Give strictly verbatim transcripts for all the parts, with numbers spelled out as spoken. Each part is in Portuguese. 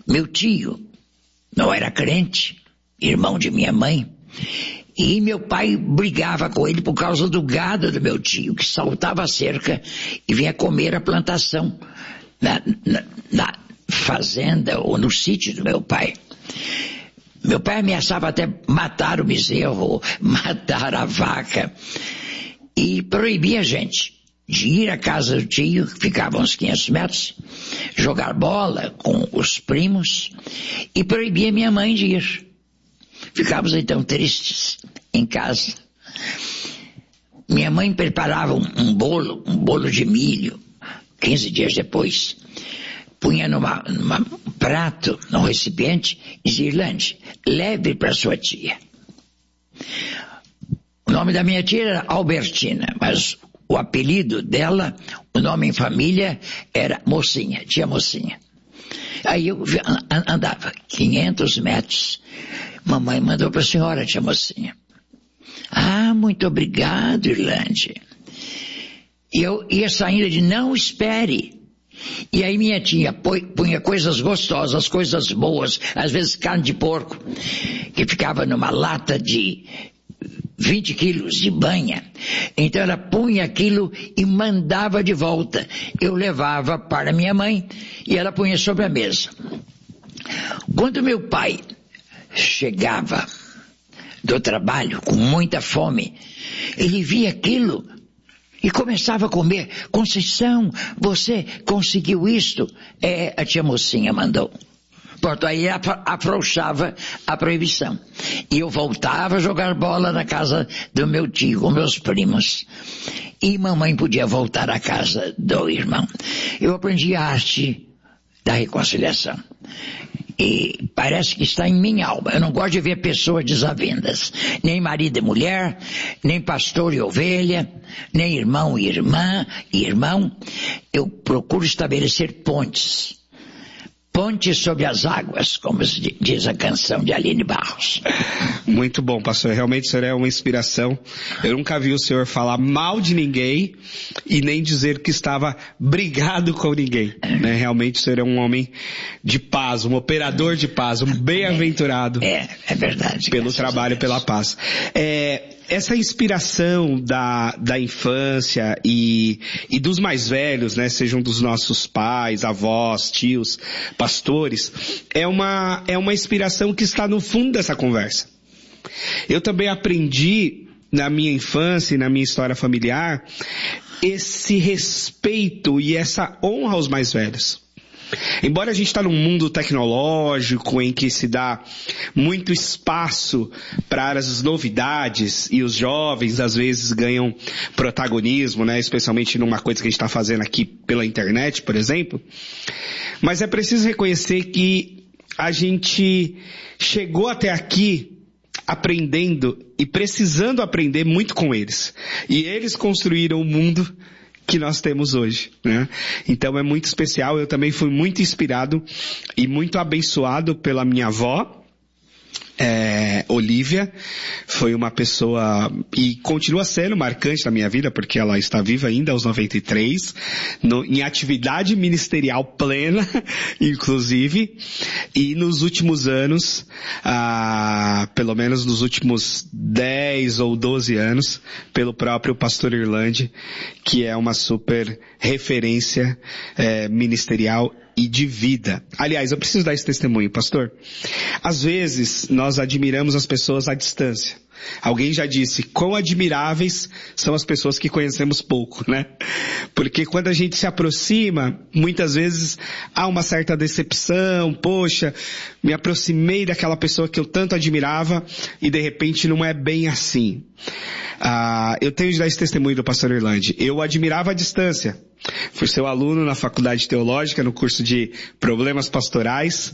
Meu tio não era crente, irmão de minha mãe, e meu pai brigava com ele por causa do gado do meu tio, que saltava a cerca e vinha comer a plantação na, na, na fazenda ou no sítio do meu pai. Meu pai ameaçava até matar o bezerro, matar a vaca, e proibia a gente de ir à casa do tio, que ficava uns quinhentos metros, jogar bola com os primos, e proibia minha mãe de ir. Ficávamos então tristes em casa. Minha mãe preparava um, um bolo, um bolo de milho, quinze dias depois, punha numa, numa um prato, num recipiente, e dizia: Irlande, leve para sua tia. O nome da minha tia era Albertina, mas o apelido dela, o nome em família, era Mocinha, tia Mocinha. Aí eu andava quinhentos metros. Mamãe mandou para a senhora, tia Mocinha. Ah, muito obrigado, Irlande. E eu ia saindo de não espere. E aí minha tia punha coisas gostosas, coisas boas, às vezes carne de porco, que ficava numa lata de vinte quilos de banha. Então ela punha aquilo e mandava de volta. Eu levava para minha mãe e ela punha sobre a mesa. Quando meu pai chegava do trabalho com muita fome, ele via aquilo e começava a comer. Conceição, você conseguiu isto? É, a tia Mocinha mandou. Portanto, aí afrouxava a proibição. E eu voltava a jogar bola na casa do meu tio, com meus primos. E mamãe podia voltar à casa do irmão. Eu aprendi a arte da reconciliação. E parece que está em minha alma. Eu não gosto de ver pessoas desavendas. Nem marido e mulher, nem pastor e ovelha, nem irmão e irmã e irmão. Eu procuro estabelecer pontes. Ponte sobre as águas, como diz a canção de Aline Barros. Muito bom, pastor. Realmente o senhor é uma inspiração. Eu nunca vi o senhor falar mal de ninguém e nem dizer que estava brigado com ninguém. Né? Realmente o senhor é um homem de paz, um operador de paz, um bem-aventurado. É, é verdade. Pelo trabalho, pela paz. É... Essa inspiração da, da infância e, e dos mais velhos, né, sejam dos nossos pais, avós, tios, pastores, é uma, é uma inspiração que está no fundo dessa conversa. Eu também aprendi na minha infância e na minha história familiar esse respeito e essa honra aos mais velhos. Embora a gente está num mundo tecnológico em que se dá muito espaço para as novidades e os jovens às vezes ganham protagonismo, né, especialmente numa coisa que a gente está fazendo aqui pela internet, por exemplo, mas é preciso reconhecer que a gente chegou até aqui aprendendo e precisando aprender muito com eles. E eles construíram o mundo que nós temos hoje, né? Então é muito especial. Eu também fui muito inspirado e muito abençoado pela minha avó, é, Olívia. Foi uma pessoa, e continua sendo marcante na minha vida, porque ela está viva ainda aos noventa e três, no, em atividade ministerial plena, inclusive, e nos últimos anos, ah, pelo menos nos últimos dez ou doze anos, pelo próprio pastor Irlande, que é uma super referência é, ministerial e de vida. Aliás, eu preciso dar esse testemunho, pastor. Às vezes, nós admiramos as pessoas à distância. Alguém já disse, quão admiráveis são as pessoas que conhecemos pouco, né? Porque quando a gente se aproxima, muitas vezes há uma certa decepção, poxa, me aproximei daquela pessoa que eu tanto admirava e de repente não é bem assim. Ah, eu tenho de dar esse testemunho do pastor Irlande. Eu admirava à distância. Fui seu aluno na faculdade teológica, no curso de problemas pastorais.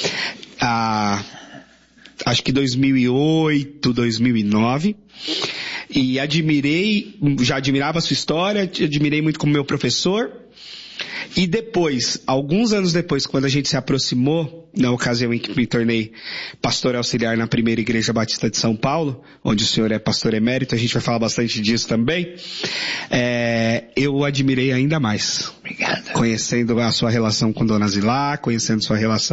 Ah, acho que dois mil e oito, dois mil e nove. E admirei, já admirava a sua história, admirei muito como meu professor. E depois, alguns anos depois, quando a gente se aproximou, na ocasião em que me tornei pastor auxiliar na primeira igreja batista de São Paulo, onde o senhor é pastor emérito, a gente vai falar bastante disso também, é, eu o admirei ainda mais. Obrigado. Conhecendo a sua relação com Dona Zilá, conhecendo sua relação